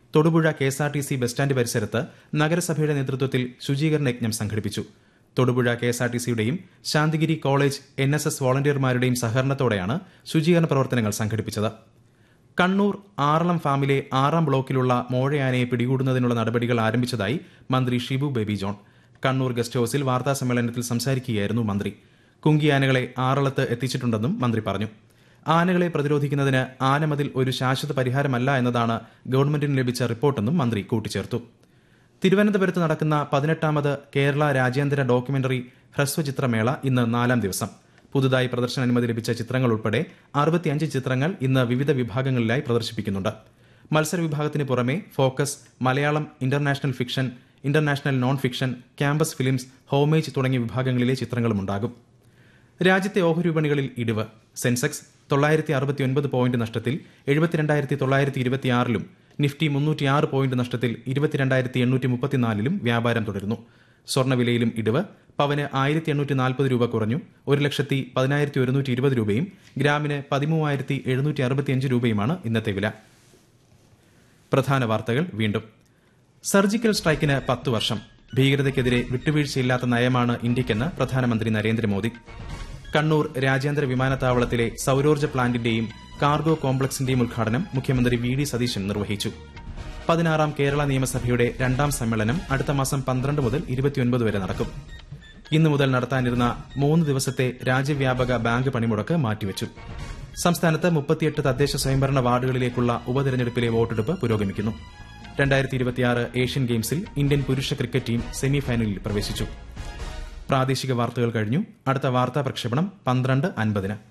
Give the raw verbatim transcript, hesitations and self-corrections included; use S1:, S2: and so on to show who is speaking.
S1: Thodupuzha K S R T C bus stand പരിസരത്ത് നഗരസഭയുടെ നേതൃത്വത്തിൽ ശുചീകരണ യജ്ഞം സംഘടിപ്പിച്ചു. Thodupuzha K S R T സിയുടെയും Santhigiri college N S S വോളണ്ടിയർമാരുടെയും സഹകരണത്തോടെയാണ് ശുചീകരണ പ്രവർത്തനങ്ങൾ സംഘടിപ്പിച്ചത്. കണ്ണൂർ ആറളം ഫാമിലെ ആറാം ബ്ലോക്കിലുള്ള മോഴയാനയെ പിടികൂടുന്നതിനുള്ള നടപടികൾ ആരംഭിച്ചതായി മന്ത്രി Shibu baby John. Kannur guest ഹൌസിൽ വാർത്താസമ്മേളനത്തിൽ സംസാരിക്കുകയായിരുന്നു മന്ത്രി. കുങ്കിയാനകളെ ആറളത്ത് എത്തിച്ചിട്ടുണ്ടെന്നും മന്ത്രി പറഞ്ഞു. ആനകളെ പ്രതിരോധിക്കുന്നതിന് ആനമതിൽ ഒരു ശാശ്വത പരിഹാരമല്ല എന്നതാണ് ഗവൺമെന്റിന് ലഭിച്ച റിപ്പോർട്ടെന്നും മന്ത്രി കൂട്ടിച്ചേർത്തു. തിരുവനന്തപുരത്ത് നടക്കുന്ന പതിനെട്ടാമത് കേരള രാജ്യാന്തര ഡോക്യുമെന്ററി ഹ്രസ്വചിത്രമേള ഇന്ന് നാലാം ദിവസം. പുതുതായി പ്രദർശനാനുമതി ലഭിച്ച ചിത്രങ്ങൾ ഉൾപ്പെടെ അറുപത്തിയഞ്ച് ചിത്രങ്ങൾ ഇന്ന് വിവിധ വിഭാഗങ്ങളിലായി പ്രദർശിപ്പിക്കുന്നുണ്ട്. മത്സര വിഭാഗത്തിന് പുറമെ focus, Malayalam international fiction, international non fiction, campus films, homage തുടങ്ങിയ വിഭാഗങ്ങളിലെ ചിത്രങ്ങളുമുണ്ടാകും. രാജ്യത്തെ ഓഹരി വിപണികളിൽ ഇടിവ്. സെൻസെക്സ് തൊള്ളായിരത്തി അറുപത്തിയൊൻപത് പോയിന്റ് നഷ്ടത്തിൽ എഴുപത്തിരണ്ടായിരത്തി തൊള്ളായിരത്തി ഇരുപത്തിയാറിലും നിഫ്റ്റി മുന്നൂറ്റിയാറ് പോയിന്റ് നഷ്ടത്തിൽ ഇരുപത്തിരണ്ടായിരത്തി എണ്ണൂറ്റി മുപ്പത്തിനാലിലും വ്യാപാരം തുടരുന്നു. സ്വർണ്ണവിലയിലും ഇടിവ്. പവന് ആയിരത്തി എണ്ണൂറ്റി നാൽപ്പത് രൂപ കുറഞ്ഞു. ഒരു ലക്ഷത്തി പതിനായിരത്തി ഒരുന്നൂറ്റി ഇരുപത് രൂപയും ഗ്രാമിന് പതിമൂവായിരത്തി എഴുന്നൂറ്റി അറുപത്തിയഞ്ച് രൂപയുമാണ് ഇന്നത്തെ വില. പ്രധാന വാർത്തകൾ വീണ്ടും. സർജിക്കൽ സ്ട്രൈക്കിന് പത്ത് വർഷം. ഭീകരതയ്ക്കെതിരെ വിട്ടുവീഴ്ചയില്ലാത്ത നയമാണ് ഇന്ത്യക്കെന്ന് പ്രധാനമന്ത്രി നരേന്ദ്രമോദി. കണ്ണൂർ രാജ്യാന്തര വിമാനത്താവളത്തിലെ സൌരോർജ്ജ പ്ലാന്റിന്റെയും കാർഗോ കോംപ്ലക്സിന്റെയും ഉദ്ഘാടനം മുഖ്യമന്ത്രി വി ഡി സതീശൻ നിർവഹിച്ചു. പതിനാറാം കേരള നിയമസഭയുടെ രണ്ടാം സമ്മേളനം അടുത്ത മാസം പന്ത്രണ്ട് മുതൽ ഇരുപത്തിയൊൻപത് വരെ നടക്കും. ഇന്നു മുതൽ നടത്താനിരുന്ന മൂന്ന് ദിവസത്തെ രാജ്യവ്യാപക ബാങ്ക് പണിമുടക്ക് മാറ്റിവച്ചു. സംസ്ഥാനത്ത് മുപ്പത്തിയെട്ട് തദ്ദേശ സ്വയംഭരണ വാർഡുകളിലേക്കുള്ള ഉപതെരഞ്ഞെടുപ്പിലെ വോട്ടെടുപ്പ് പുരോഗമിക്കുന്നു. രണ്ടായിരത്തി ഇരുപത്തിയാറ് ഏഷ്യൻ ഗെയിംസിൽ ഇന്ത്യൻ പുരുഷ ക്രിക്കറ്റ് ടീം സെമിഫൈനലിൽ പ്രവേശിച്ചു. പ്രാദേശിക വാർത്തകൾ കഴിഞ്ഞു. അടുത്ത വാർത്താ പ്രക്ഷേപണം പന്ത്രണ്ട് അൻപതിന്.